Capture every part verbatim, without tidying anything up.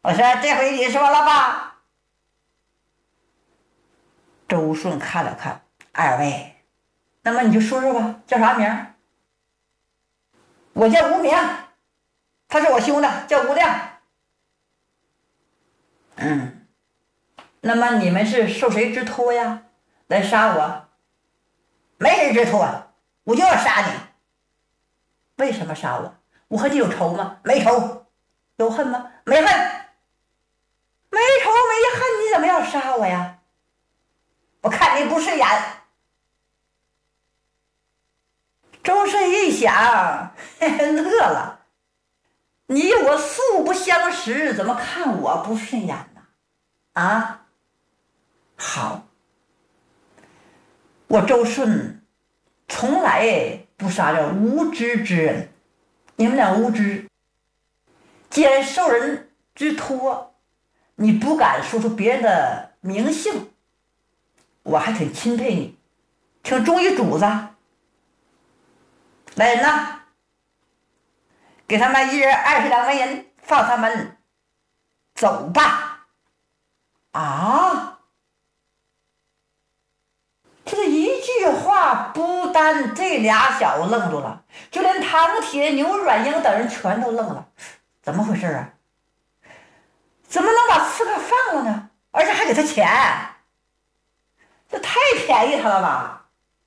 我说这回你说了吧？周顺看了看二位，那么你就说说吧，叫啥名？我叫无名，他是我兄弟，叫吴亮。嗯，那么你们是受谁之托呀？来杀我？没人之托，我就要杀你。为什么杀我？我和你有仇吗？没仇。有恨吗？没恨。没仇没恨，你怎么要杀我呀？我看你不顺眼。周顺一想，嘿嘿乐了。你我素不相识，怎么看我不顺眼呢？啊，好，我周顺从来不杀这无知之人。你们俩无知，既然受人之托，你不敢说出别人的名姓，我还挺钦佩你，挺忠于主子。来人呐，给他们一人二十两纹银，放他们走吧。啊，这一句话不但这俩小子愣住了，就连唐铁牛、阮英等人全都愣了。怎么回事啊？怎么能把刺客放了呢？而且还给他钱，这太便宜他了吧？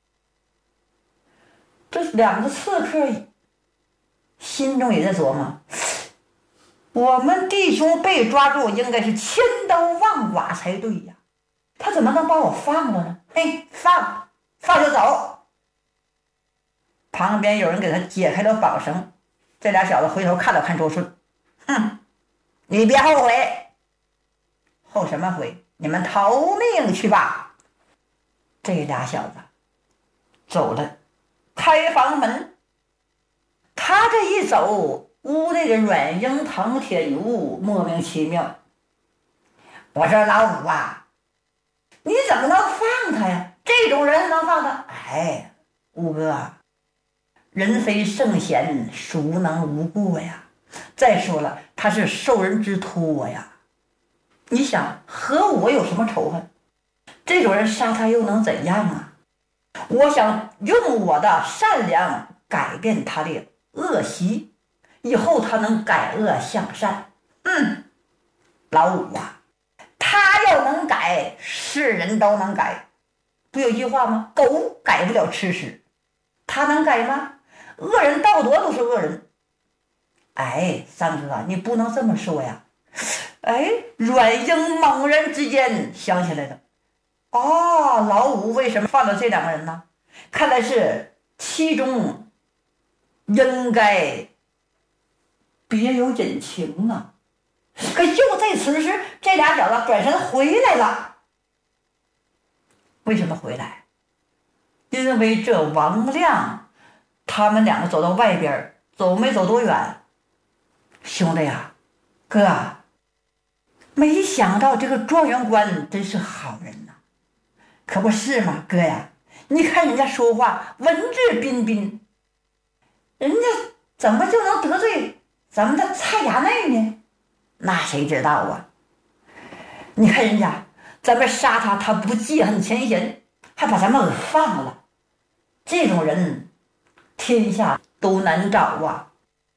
这两个刺客心中也在琢磨，我们弟兄被抓住应该是千刀万剐才对呀，他怎么能把我放了呢？嘿，放放就走。旁边有人给他解开了绑绳，这俩小子回头看了看周顺，哼，你别后悔。后什么悔？你们逃命去吧。这俩小子走了，开房门。他这一走，屋内的阮英、唐铁牛莫名其妙。我说老五啊，你怎么能放他呀？这种人能放他？哎，五哥，人非圣贤，孰能无过呀？再说了，他是受人之托呀。你想和我有什么仇恨？这种人杀他又能怎样啊？我想用我的善良改变他的恶习，以后他能改恶向善。嗯，老五啊，他要能改，是人都能改。不有句话吗？狗改不了吃屎，他能改吗？恶人到多都是恶人。哎，三哥，你不能这么说呀。哎，阮英猛然之间想起来了，哦，老五为什么放了这两个人呢？看来是其中应该别有隐情啊。可就在此时，这俩小子转身回来了。为什么回来？因为这王亮他们两个走到外边，走没走多远，兄弟呀，哥，没想到这个状元官真是好人呐。可不是吗，哥呀，你看人家说话文质彬彬，人家怎么就能得罪咱们的蔡衙内呢？那谁知道啊？你看人家咱们杀他，他不记恨前嫌，还把咱们给放了。这种人天下都难找啊。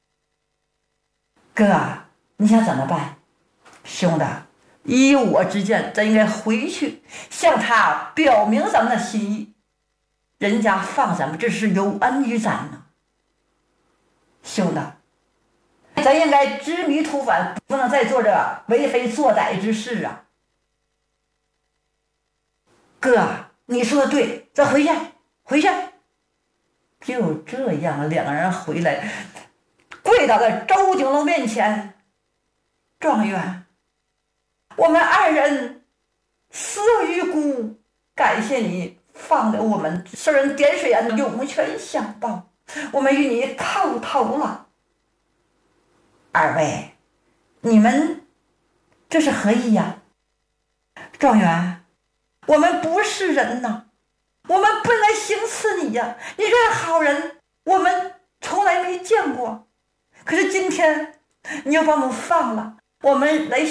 哥，你想怎么办？兄弟，依我之见，咱应该回去向他表明咱们的心意。人家放咱们，这是有恩于咱呢。兄弟，咱应该知迷途返，不能再做这为非作歹之事啊。哥，你说的对，咱回去，回去。就这样，两个人回来，跪倒在周景龙面前。状元，我们二人死有余辜，感谢你放了我们，受人点水庵涌泉相报，我们与你叩头了。二位，你们这是何意呀？状元，我们不是人呐，我们不来行刺你呀！你这好人，我们从来没见过。可是今天你又把我们放了，我们来